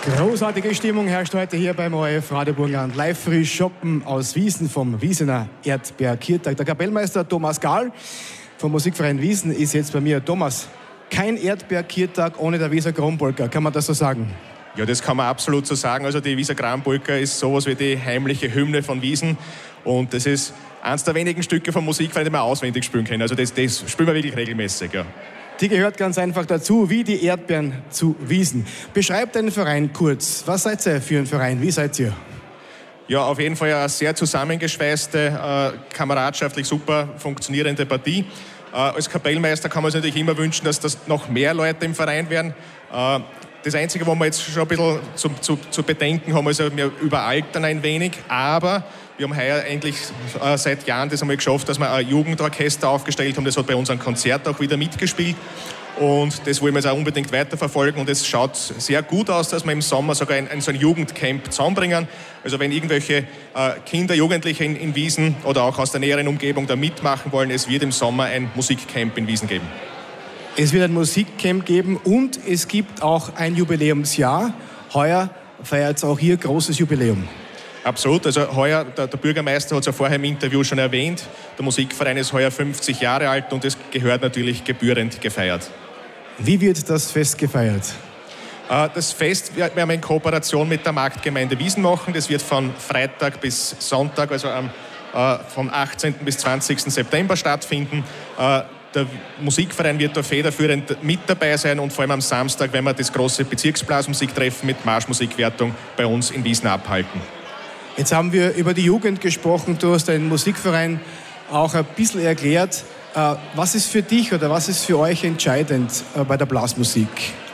Großartige Stimmung herrscht heute hier beim ORF Radio Burgenland. Live früh shoppen aus Wiesen vom Wiesener Erdbeerkirtag. Der Kapellmeister Thomas Gahl vom Musikverein Wiesen ist jetzt bei mir. Thomas, kein Erdbeerkirtag ohne der Wieser Kronpolka, kann man das so sagen? Ja, das kann man absolut so sagen. Also die Wieser Kronpolka ist sowas wie die heimliche Hymne von Wiesen. Und das ist eines der wenigen Stücke vom Musikverein, die man auswendig spielen kann. Also das spielen wir wirklich regelmäßig, ja. Die gehört ganz einfach dazu, wie die Erdbeeren zu Wiesen. Beschreibt den Verein kurz. Was seid ihr für ein Verein? Wie seid ihr? Ja, auf jeden Fall eine sehr zusammengeschweißte, kameradschaftlich super funktionierende Partie. Als Kapellmeister kann man sich natürlich immer wünschen, dass das noch mehr Leute im Verein werden. Das Einzige, was wir jetzt schon ein bisschen zu bedenken haben, ist, wir überaltern ein wenig, aber wir haben heuer eigentlich seit Jahren das einmal geschafft, dass wir ein Jugendorchester aufgestellt haben. Das hat bei uns ein Konzert auch wieder mitgespielt. Und das wollen wir jetzt auch unbedingt weiterverfolgen. Und es schaut sehr gut aus, dass wir im Sommer sogar so ein Jugendcamp zusammenbringen. Also wenn irgendwelche Kinder, Jugendliche in Wiesen oder auch aus der näheren Umgebung da mitmachen wollen, es wird im Sommer ein Musikcamp in Wiesen geben. Es wird ein Musikcamp geben und es gibt auch ein Jubiläumsjahr. Heuer feiert es auch hier großes Jubiläum. Absolut. Also heuer, der Bürgermeister hat es ja vorher im Interview schon erwähnt, der Musikverein ist heuer 50 Jahre alt und es gehört natürlich gebührend gefeiert. Wie wird das Fest gefeiert? Das Fest werden wir in Kooperation mit der Marktgemeinde Wiesen machen. Das wird von Freitag bis Sonntag, also vom 18. bis 20. September stattfinden. Der Musikverein wird da federführend mit dabei sein und vor allem am Samstag werden wir das große Bezirksblasmusiktreffen mit Marschmusikwertung bei uns in Wiesen abhalten. Jetzt haben wir über die Jugend gesprochen. Du hast deinen Musikverein auch ein bisschen erklärt. Was ist für dich oder was ist für euch entscheidend bei der Blasmusik?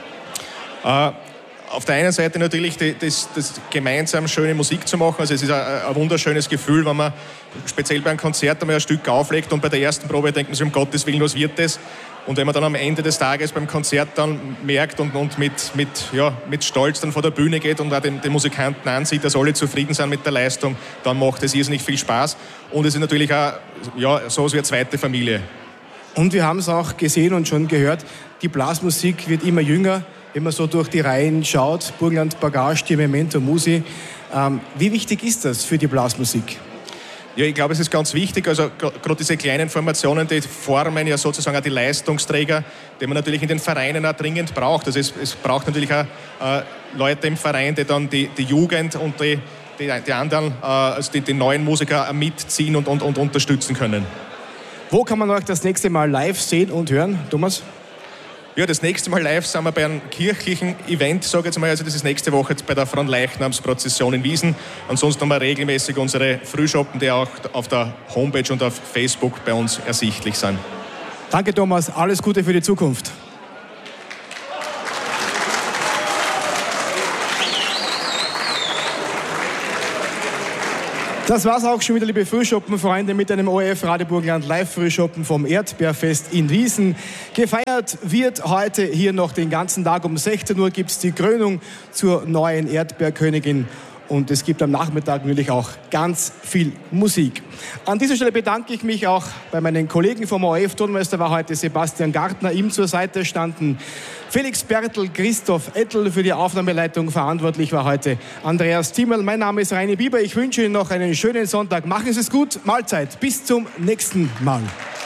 Auf der einen Seite natürlich das gemeinsam schöne Musik zu machen. Also es ist ein wunderschönes Gefühl, wenn man speziell bei einem Konzert einmal ein Stück auflegt und bei der ersten Probe denkt man sich, um Gottes Willen, was wird das? Und wenn man dann am Ende des Tages beim Konzert dann merkt und mit Stolz dann vor der Bühne geht und auch den Musikanten ansieht, dass alle zufrieden sind mit der Leistung, dann macht es irrsinnig viel Spaß. Und es ist natürlich auch so wie eine zweite Familie. Und wir haben es auch gesehen und schon gehört, die Blasmusik wird immer jünger, wenn man so durch die Reihen schaut. Burgenland Bagage, die Memento Musi. Wie wichtig ist das für die Blasmusik? Ja, ich glaube, es ist ganz wichtig. Also gerade diese kleinen Formationen, die formen ja sozusagen auch die Leistungsträger, die man natürlich in den Vereinen auch dringend braucht. Also es braucht natürlich auch Leute im Verein, die dann die Jugend und die anderen, also die neuen Musiker mitziehen und unterstützen können. Wo kann man euch das nächste Mal live sehen und hören, Thomas? Ja, das nächste Mal live sind wir bei einem kirchlichen Event, sage ich jetzt mal. Also das ist nächste Woche bei der Fronleichnamsprozession in Wiesen. Ansonsten haben wir regelmäßig unsere Frühschoppen, die auch auf der Homepage und auf Facebook bei uns ersichtlich sind. Danke, Thomas. Alles Gute für die Zukunft. Das war's auch schon wieder, liebe Frühschoppenfreunde, mit einem ORF Radio Burgenland Live-Frühschoppen vom Erdbeerfest in Wiesen. Gefeiert wird heute hier noch den ganzen Tag. Um 16 Uhr gibt's die Krönung zur neuen Erdbeerkönigin. Und es gibt am Nachmittag natürlich auch ganz viel Musik. An dieser Stelle bedanke ich mich auch bei meinen Kollegen vom ORF. Tonmeister war heute Sebastian Gartner. Ihm zur Seite standen Felix Bertel, Christoph Ettel. Für die Aufnahmeleitung verantwortlich war heute Andreas Timmel. Mein Name ist Reini Bieber. Ich wünsche Ihnen noch einen schönen Sonntag. Machen Sie es gut. Mahlzeit. Bis zum nächsten Mal.